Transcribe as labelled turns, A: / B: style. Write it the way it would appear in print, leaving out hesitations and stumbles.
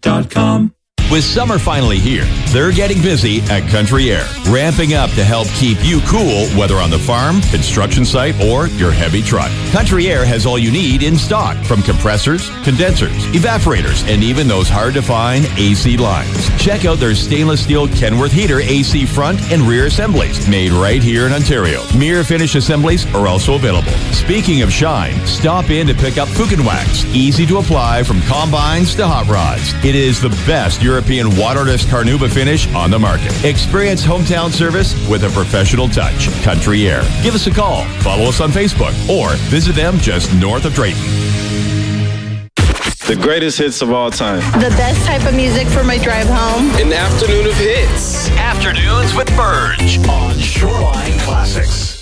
A: CountryAir.com.
B: With summer finally here, they're getting busy at Country Air, ramping up to help keep you cool, whether on the farm, construction site, or your heavy truck. Country Air has all you need in stock, from compressors, condensers, evaporators, and even those hard-to-find AC lines. Check out their stainless steel Kenworth heater AC front and rear assemblies, made right here in Ontario. Mirror finish assemblies are also available. Speaking of shine, stop in to pick up Fukin Wax, easy to apply from combines to hot rods. It is the best European waterless Carnauba finish on the market. Experience hometown service with a professional touch. Country Air. Give us a call, follow us on Facebook, or visit them just north of Drayton.
C: The greatest hits of all time.
D: The best type of music for my drive home.
E: An afternoon of hits.
B: Afternoons with Burge
A: On Shoreline Classics.